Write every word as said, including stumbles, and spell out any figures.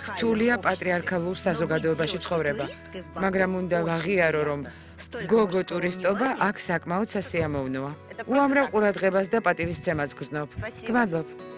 რთულია პატრიარქალურ საზოგადოებაში ცხოვრება, მაგრამ უნდა ვაღიარო, რომ გოგო ტურისტობა აქ საკმაოდ სასიამოვნოა. უამრავ ყურადღებას და პატივისცემას გრძნობ. გმადლობ.